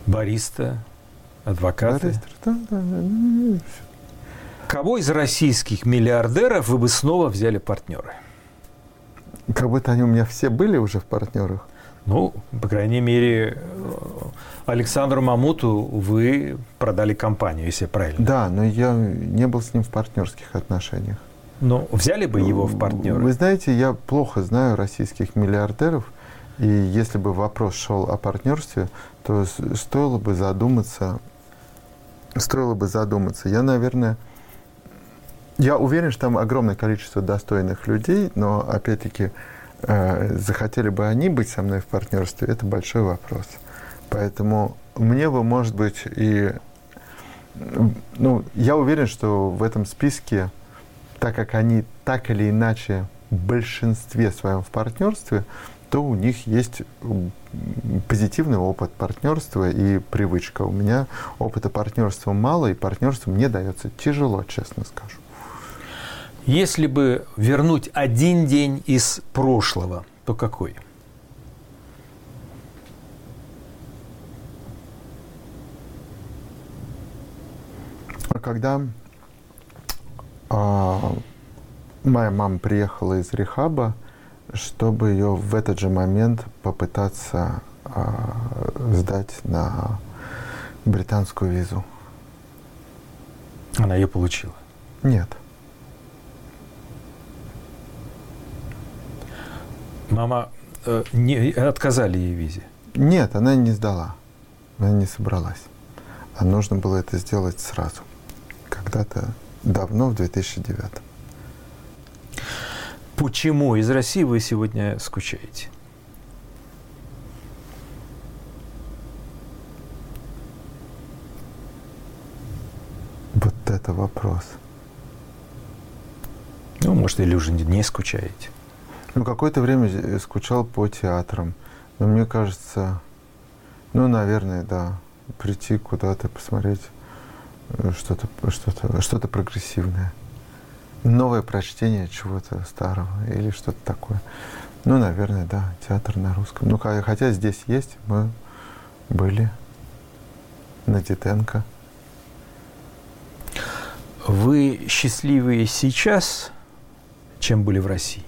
Бариста, адвокаты. Бариста, да. Кого из российских миллиардеров вы бы снова взяли партнеры? Как будто они у меня все были уже в партнерах. Ну, по крайней мере, Александру Мамуту вы продали компанию, если я правильно. Да, но я не был с ним в партнерских отношениях. Но взяли бы его в партнеры? Вы знаете, я плохо знаю российских миллиардеров, и если бы вопрос шел о партнерстве, то стоило бы задуматься. Я уверен, что там огромное количество достойных людей, но, опять-таки, захотели бы они быть со мной в партнерстве, это большой вопрос. Поэтому мне бы, может быть, я уверен, что в этом списке, так как они так или иначе в большинстве своем в партнерстве, то у них есть позитивный опыт партнерства и привычка. У меня опыта партнерства мало, и партнерство мне дается тяжело, честно скажу. Если бы вернуть один день из прошлого, то какой? Когда моя мама приехала из рехаба, чтобы ее в этот же момент попытаться сдать на британскую визу. Она ее получила? Нет. Мама отказали ей в визе? Нет, она не сдала. Она не собралась. А нужно было это сделать сразу. Когда-то давно, в 2009. Почему из России вы сегодня скучаете? Вот это вопрос. Ну, может, или уже не скучаете? Какое-то время скучал по театрам. Но мне кажется, наверное, да, прийти куда-то, посмотреть что-то прогрессивное. Новое прочтение чего-то старого или что-то такое. Наверное, да, театр на русском. Хотя здесь есть, мы были на Титенко. Вы счастливее сейчас, чем были в России?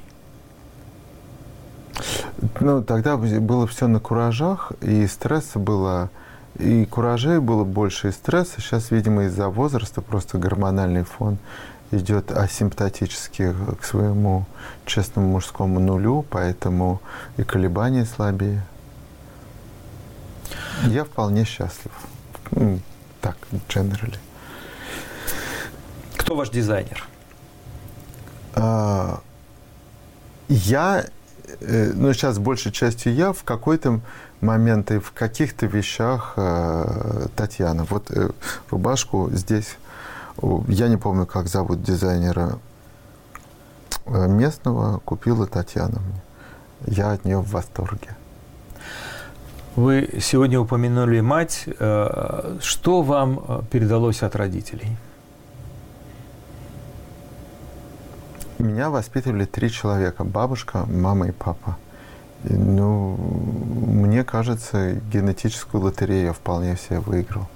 Тогда было все на куражах, и стресса было, и куражей было больше, и стресса. Сейчас, видимо, из-за возраста просто гормональный фон идет асимптотически к своему честному мужскому нулю, поэтому и колебания слабее. Я вполне счастлив. Так, generally. Кто ваш дизайнер? Сейчас большей частью я, в какой-то момент и в каких-то вещах Татьяна. Вот рубашку здесь, я не помню, как зовут дизайнера местного, купила Татьяна мне. Я от нее в восторге. Вы сегодня упомянули мать. Что вам передалось от родителей? Меня воспитывали 3 человека. Бабушка, мама и папа. Мне кажется, генетическую лотерею я вполне себе выиграл.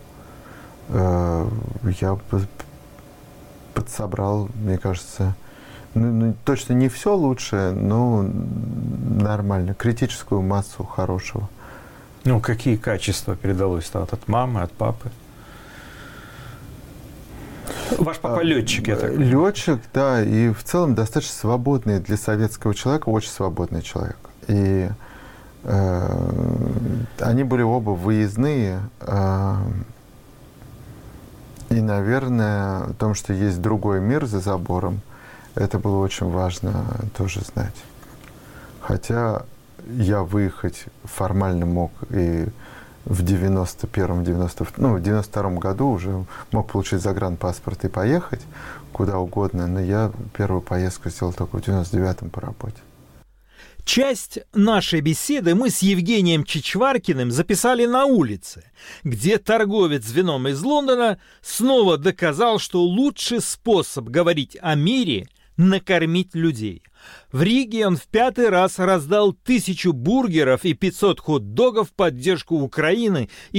Я подсобрал, мне кажется, точно не все лучшее, но нормально. Критическую массу хорошего. Какие качества передалось от мамы, от папы? Ваш папа летчик, я так понимаю. Летчик, да, и в целом достаточно свободный для советского человека, очень свободный человек. И они были оба выездные. И, наверное, о том, что есть другой мир за забором, это было очень важно тоже знать. Хотя я выехать формально мог и в 92-м году уже мог получить загранпаспорт и поехать куда угодно, но я первую поездку сделал только в 99-м по работе. Часть нашей беседы мы с Евгением Чичваркиным записали на улице, где торговец вином из Лондона снова доказал, что лучший способ говорить о мире – накормить людей. В Риге он в 5-й раз раздал 1000 бургеров и 500 хот-догов в поддержку Украины